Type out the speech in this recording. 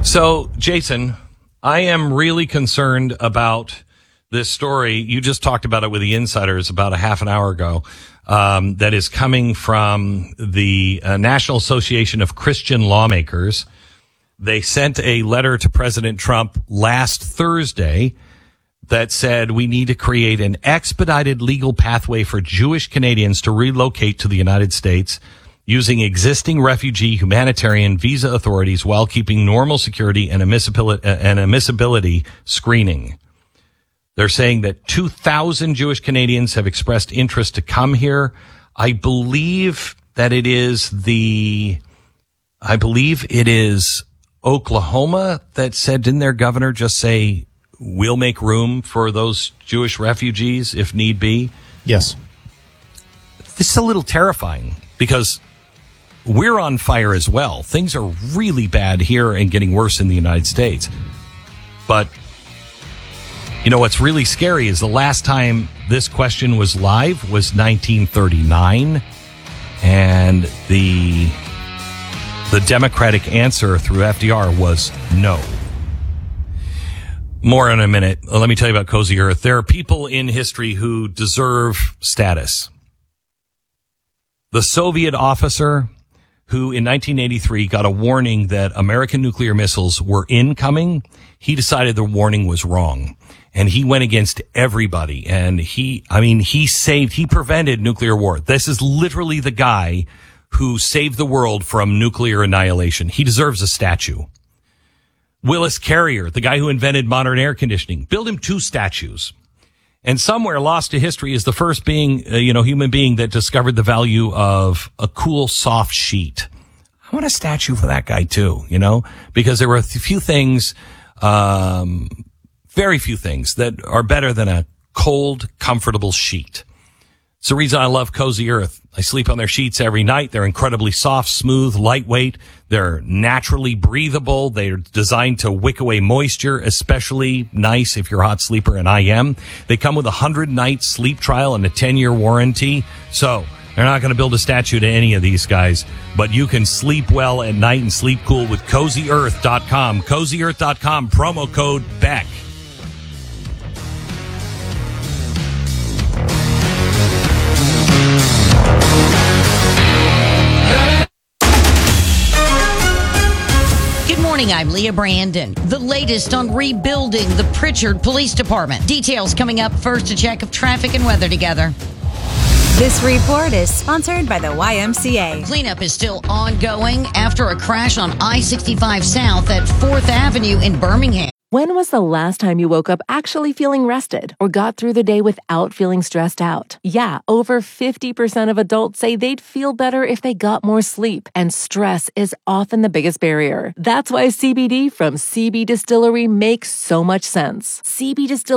So, Jason, I am really concerned about this story. You just talked about it with the insiders about a half an hour ago. That is coming from the National Association of Christian Lawmakers. They sent a letter to President Trump last Thursday that said we need to create an expedited legal pathway for Jewish Canadians to relocate to the United States using existing refugee humanitarian visa authorities while keeping normal security and admissibility screening. They're saying that 2,000 Jewish Canadians have expressed interest to come here. I believe it is Oklahoma that said, didn't their governor just say, we'll make room for those Jewish refugees if need be? Yes. This is a little terrifying because we're on fire as well. Things are really bad here and getting worse in the United States. But, you know, what's really scary is the last time this question was live was 1939. And the Democratic answer through FDR was no. More in a minute. Let me tell you about Cozy Earth. There are people in history who deserve status. The Soviet officer who in 1983 got a warning that American nuclear missiles were incoming, he decided the warning was wrong. And he went against everybody. And he prevented nuclear war. This is literally the guy who saved the world from nuclear annihilation. He deserves a statue. Willis Carrier, the guy who invented modern air conditioning, build him 2 statues. And somewhere lost to history is the first human being that discovered the value of a cool, soft sheet. I want a statue for that guy too, because there were very few things that are better than a cold, comfortable sheet. It's the reason I love Cozy Earth. I sleep on their sheets every night. They're incredibly soft, smooth, lightweight. They're naturally breathable. They're designed to wick away moisture, especially nice if you're a hot sleeper, and I am. They come with a 100-night sleep trial and a 10-year warranty. So they're not going to build a statue to any of these guys, but you can sleep well at night and sleep cool with CozyEarth.com. CozyEarth.com, promo code BECK. Good morning, I'm Leah Brandon. The latest on rebuilding the Pritchard Police Department. Details coming up. First, a check of traffic and weather together. This report is sponsored by the YMCA. Cleanup is still ongoing after a crash on I-65 South at 4th Avenue in Birmingham. When was the last time you woke up actually feeling rested or got through the day without feeling stressed out? Yeah, over 50% of adults say they'd feel better if they got more sleep, and stress is often the biggest barrier. That's why CBD from CB Distillery makes so much sense. CB Distillery